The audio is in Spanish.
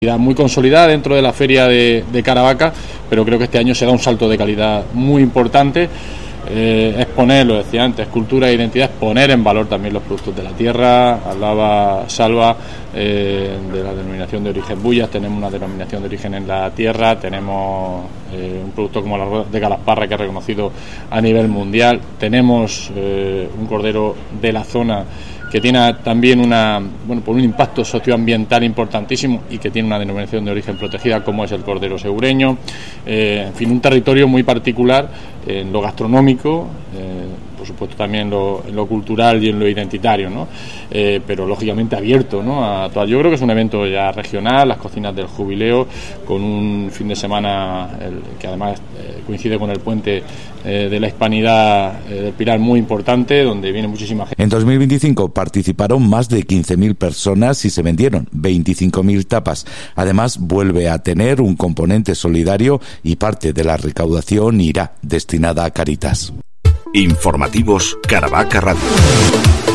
Muy consolidada dentro de la feria de Caravaca, pero creo que este año se da un salto de calidad muy importante. Exponer, lo decía antes, cultura e identidad, poner en valor también los productos de la tierra. Hablaba Salva de la denominación de origen Bullas. Tenemos una denominación de origen en la tierra, tenemos un producto como el arroz de Calasparra, que es reconocido a nivel mundial, tenemos un cordero de la zona que tiene también por un impacto socioambiental importantísimo y que tiene una denominación de origen protegida, como es el cordero segureño. En fin, un territorio muy particular en lo gastronómico, por supuesto también en lo cultural y en lo identitario, ¿no? Pero lógicamente abierto, ¿no?, a todo. Yo creo que es un evento ya regional, las cocinas del jubileo, con un fin de semana que además coincide con el puente de la Hispanidad del Pilar, muy importante, donde viene muchísima gente. En 2025 participaron más de 15.000 personas y se vendieron 25.000 tapas. Además, vuelve a tener un componente solidario y parte de la recaudación irá destinada a Cáritas. Informativos Caravaca Radio.